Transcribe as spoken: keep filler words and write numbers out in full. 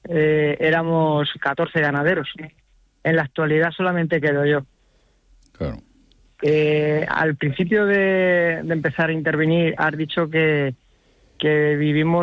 eh, éramos catorce ganaderos. En la actualidad solamente quedo yo. Claro. Eh, al principio de, de empezar a intervenir, has dicho que, que vivimos